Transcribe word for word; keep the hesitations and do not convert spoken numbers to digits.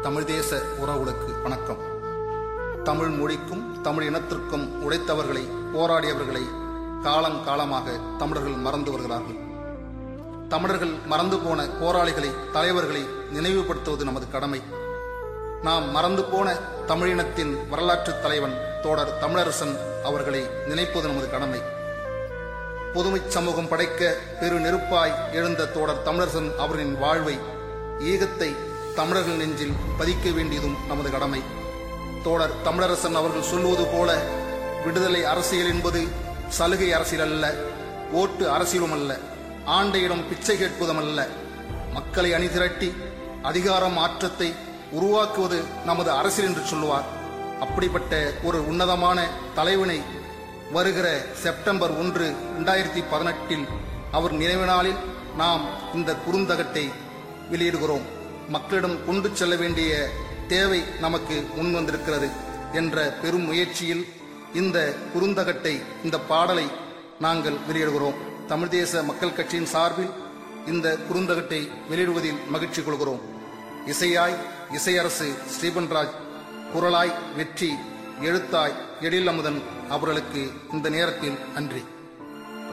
தமிழ் தேச உறவுகளுக்கு வணக்கம். தமிழ் மொழிக்கும் தமிழ் இனத்திற்கும் உழைத்தவர்களை, போராடியவர்களை காலங்காலமாக தமிழர்கள் மறந்து வருகிறார்கள். தமிழர்கள் மறந்து போன போராளிகளை, தலைவர்களை நினைவுபடுத்துவது நமது கடமை. நாம் மறந்து போன தமிழினத்தின் வரலாற்று தலைவன் தோடர் தமிழரசன் அவர்களை நினைப்பது நமது கடமை. பொதுமை சமூகம் படைக்க பெரு நெருப்பாய் எழுந்த தோடர் தமிழரசன் அவர்களின் வாழ்வை, ஈகத்தை தமிழர்கள் நெஞ்சில் பதிக்க வேண்டியதும் நமது கடமை. தோடர் தமிழரசன் அவர்கள் சொல்லுவது போல, விடுதலை அரசியல் என்பது சலுகை அரசியல் அல்ல, ஓட்டு அரசியலும் அல்ல, ஆண்டையிடம் பிச்சை கேட்பதும் அல்ல. மக்களை அணிதிரட்டி அதிகாரம் மாற்றத்தை உருவாக்குவது நமது அரசியல் என்று சொல்லுவார். அப்படிப்பட்ட ஒரு உன்னதமான தலைவனை வருகிற செப்டம்பர் ஒன்று இரண்டாயிரத்தி பதினெட்டில் அவர் நினைவு நாளில் நாம் இந்த குறுந்தகட்டை வெளியிடுகிறோம். மக்களிடம் கொண்டு செல்ல வேண்டிய தேவை நமக்கு முன் வந்திருக்கிறது என்ற பெரும் முயற்சியில் இந்த குறுந்தகட்டை, இந்த பாடலை நாங்கள் வெளியிடுகிறோம். தமிழ் தேச மக்கள் கட்சியின் சார்பில் இந்த குறுந்தகட்டை வெளியிடுவதில் மகிழ்ச்சி கொள்கிறோம். இசையாய் இசையரசு ஸ்ரீபன்ராஜ், குரலாய் வெற்றி, எழுத்தாய் எழில் அமுதன் அவர்களுக்கு இந்த நேரத்தில் நன்றி.